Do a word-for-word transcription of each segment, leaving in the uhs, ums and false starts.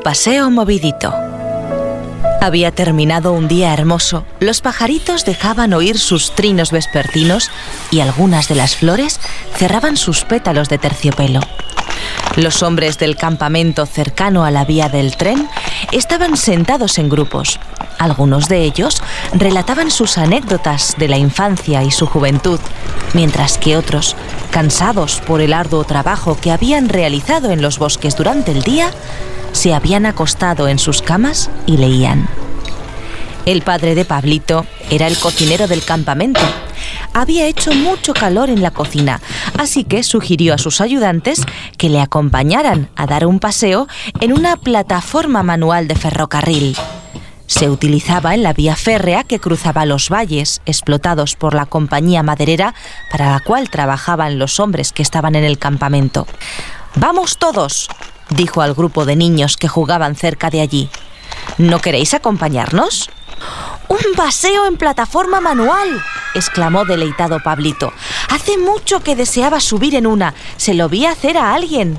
paseo movidito. Había terminado un día hermoso, los pajaritos dejaban oír sus trinos vespertinos y algunas de las flores cerraban sus pétalos de terciopelo. Los hombres del campamento cercano a la vía del tren estaban sentados en grupos. Algunos de ellos relataban sus anécdotas de la infancia y su juventud, mientras que otros, cansados por el arduo trabajo que habían realizado en los bosques durante el día, se habían acostado en sus camas y leían. El padre de Pablito era el cocinero del campamento. Había hecho mucho calor en la cocina, así que sugirió a sus ayudantes que le acompañaran a dar un paseo en una plataforma manual de ferrocarril. Se utilizaba en la vía férrea que cruzaba los valles, explotados por la compañía maderera para la cual trabajaban los hombres que estaban en el campamento. «¡Vamos todos!», dijo al grupo de niños que jugaban cerca de allí. «¿No queréis acompañarnos?». «¡Un paseo en plataforma manual!», exclamó deleitado Pablito. «Hace mucho que deseaba subir en una. Se lo vi hacer a alguien».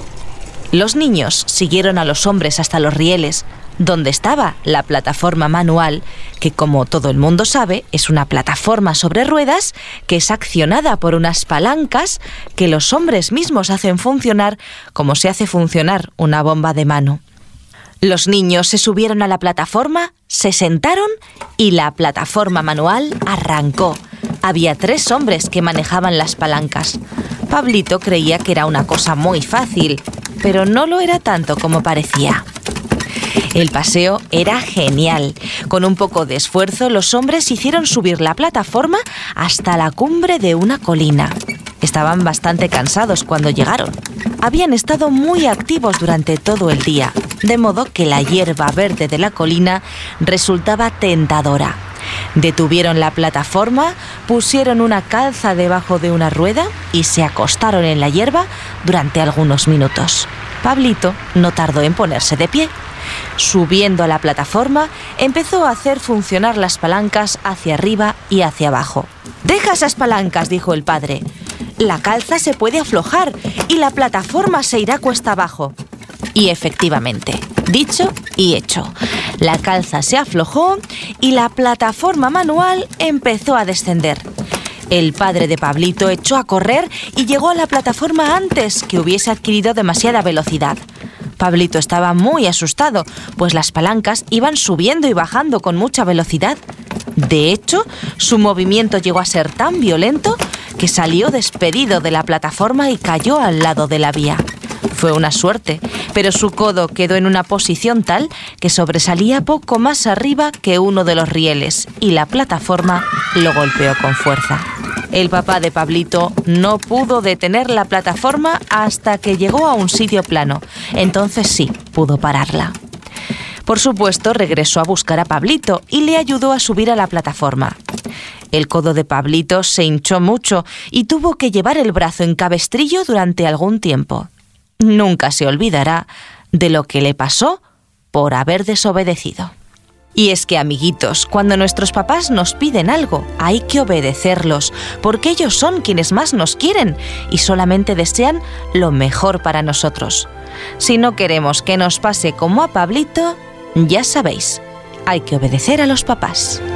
Los niños siguieron a los hombres hasta los rieles, donde estaba la plataforma manual, que, como todo el mundo sabe, es una plataforma sobre ruedas que es accionada por unas palancas que los hombres mismos hacen funcionar como se hace funcionar una bomba de mano. Los niños se subieron a la plataforma, se sentaron y la plataforma manual arrancó. Había tres hombres que manejaban las palancas. Pablito creía que era una cosa muy fácil, pero no lo era tanto como parecía. El paseo era genial. Con un poco de esfuerzo, los hombres hicieron subir la plataforma hasta la cumbre de una colina. Estaban bastante cansados cuando llegaron. Habían estado muy activos durante todo el día, de modo que la hierba verde de la colina resultaba tentadora. Detuvieron la plataforma, pusieron una calza debajo de una rueda y se acostaron en la hierba durante algunos minutos. Pablito no tardó en ponerse de pie. Subiendo a la plataforma, empezó a hacer funcionar las palancas hacia arriba y hacia abajo. «¡Deja esas palancas!», dijo el padre. «La calza se puede aflojar y la plataforma se irá cuesta abajo». Y efectivamente, dicho y hecho. La calza se aflojó y la plataforma manual empezó a descender. El padre de Pablito echó a correr y llegó a la plataforma antes que hubiese adquirido demasiada velocidad. Pablito estaba muy asustado, pues las palancas iban subiendo y bajando con mucha velocidad. De hecho, su movimiento llegó a ser tan violento que salió despedido de la plataforma y cayó al lado de la vía. Fue una suerte, pero su codo quedó en una posición tal que sobresalía poco más arriba que uno de los rieles y la plataforma lo golpeó con fuerza. El papá de Pablito no pudo detener la plataforma hasta que llegó a un sitio plano. Entonces sí, pudo pararla. Por supuesto, regresó a buscar a Pablito y le ayudó a subir a la plataforma. El codo de Pablito se hinchó mucho y tuvo que llevar el brazo en cabestrillo durante algún tiempo. Nunca se olvidará de lo que le pasó por haber desobedecido. Y es que, amiguitos, cuando nuestros papás nos piden algo, hay que obedecerlos, porque ellos son quienes más nos quieren y solamente desean lo mejor para nosotros. Si no queremos que nos pase como a Pablito, ya sabéis, hay que obedecer a los papás.